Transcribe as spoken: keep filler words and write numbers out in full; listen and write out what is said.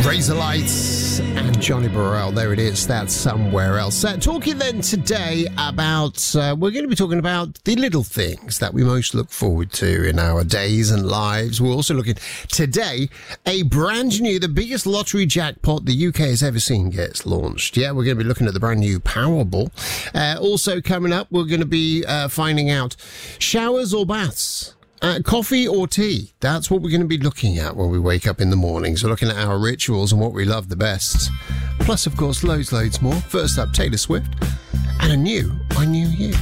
Razorlights and Johnny Burrell. There it is. That's Somewhere Else. Uh, talking then today about, uh, we're going to be talking about the little things that we most look forward to in our days and lives. We're also looking today, a brand new, the biggest lottery jackpot the U K has ever seen gets launched. Yeah, we're going to be looking at the brand new Powerball. Uh, also coming up, we're going to be uh, finding out showers or baths. Uh, coffee or tea? That's what we're going to be looking at when we wake up in the mornings. We're looking at our rituals and what we love the best. Plus, of course, loads, loads more. First up, Taylor Swift and a new I Knew You.